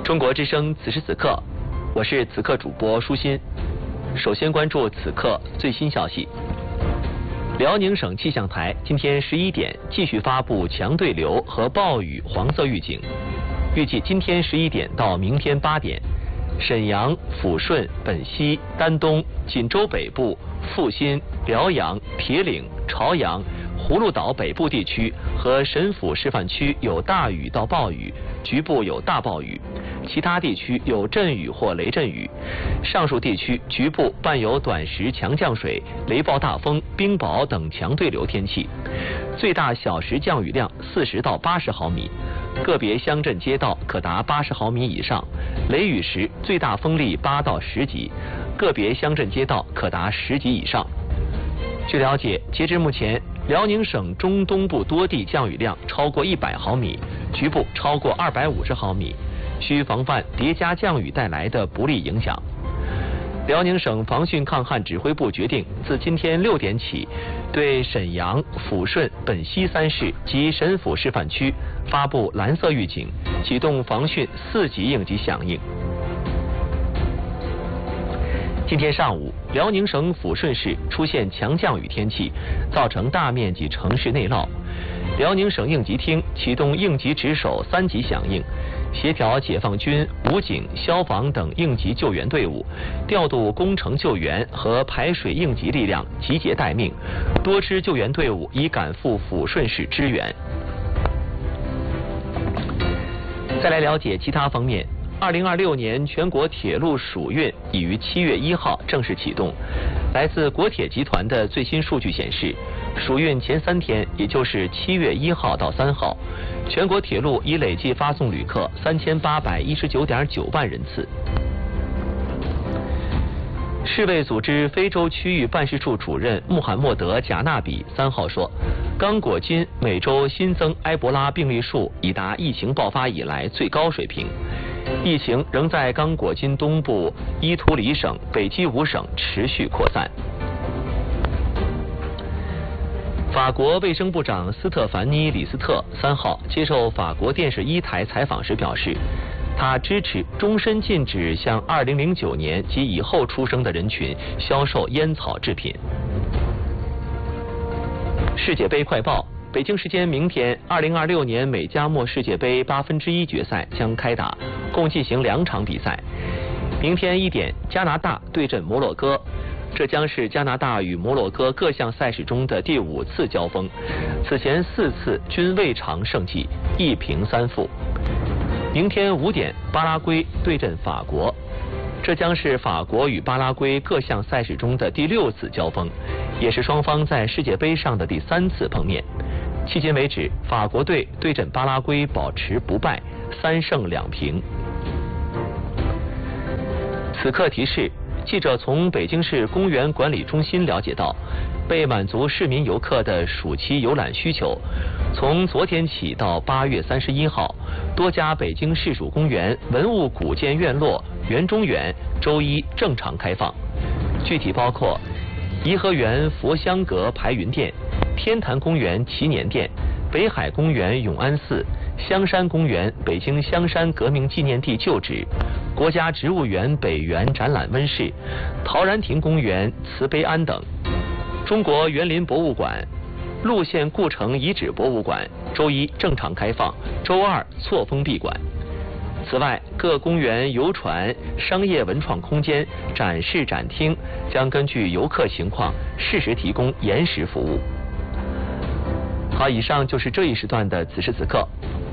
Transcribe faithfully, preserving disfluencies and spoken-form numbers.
中国之声此时此刻，我是此刻主播舒心。首先关注此刻最新消息。辽宁省气象台今天十一点继续发布强对流和暴雨黄色预警，预计今天十一点到明天八点，沈阳、抚顺、本溪、丹东、锦州北部、阜新、辽阳、铁岭、朝阳、葫芦岛北部地区和沈抚示范区有大雨到暴雨，局部有大暴雨，其他地区有阵雨或雷阵雨。上述地区局部伴有短时强降水、雷暴大风、冰雹等强对流天气，最大小时降雨量四十到八十毫米，个别乡镇街道可达八十毫米以上，雷雨时最大风力八到十级，个别乡镇街道可达十级以上。据了解，截至目前，辽宁省中东部多地降雨量超过一百毫米，局部超过二百五十毫米，需防范叠加降雨带来的不利影响。辽宁省防汛抗旱指挥部决定，自今天六点起，对沈阳、抚顺、本溪三市及沈抚示范区发布蓝色预警，启动防汛四级应急响应。今天上午，辽宁省抚顺市出现强降雨天气，造成大面积城市内涝。辽宁省应急厅启动应急值守三级响应，协调解放军、武警、消防等应急救援队伍，调度工程救援和排水应急力量集结待命，多支救援队伍已赶赴抚顺市支援。再来了解其他方面。二零二六年全国铁路暑运已于七月一号正式启动。来自国铁集团的最新数据显示，暑运前三天，也就是七月一号到三号，全国铁路已累计发送旅客三千八百一十九点九万人次。世卫组织非洲区域办事处主任穆罕默德·贾纳比三号说，刚果金每周新增埃博拉病例数已达疫情爆发以来最高水平。疫情仍在刚果金东部伊图里省、北基伍省持续扩散。法国卫生部长斯特凡妮·李斯特三号接受法国电视一台采访时表示，他支持终身禁止向二零零九年及以后出生的人群销售烟草制品。世界杯快报。北京时间明天，二零二六年美加墨世界杯八分之一决赛将开打，共进行两场比赛。明天一点，加拿大对阵摩洛哥，这将是加拿大与摩洛哥各项赛事中的第五次交锋，此前四次均未尝胜绩，一平三负。明天五点，巴拉圭对阵法国，这将是法国与巴拉圭各项赛事中的第六次交锋，也是双方在世界杯上的第三次碰面。迄今为止，法国队对阵巴拉圭保持不败，三胜两平。此刻提示，记者从北京市公园管理中心了解到，为满足市民游客的暑期游览需求，从昨天起到八月三十一号，多家北京市属公园文物古建院落、园中园周一正常开放，具体包括颐和园佛香阁排云殿、天坛公园祈年殿、北海公园永安寺、香山公园北京香山革命纪念地旧址、国家植物园北园展览温室、陶然亭公园慈悲庵等。中国园林博物馆、陆县故城遗址博物馆周一正常开放，周二错峰闭馆。此外，各公园游船、商业文创空间、展示展厅将根据游客情况适时提供延时服务。好，以上就是这一时段的此时此刻，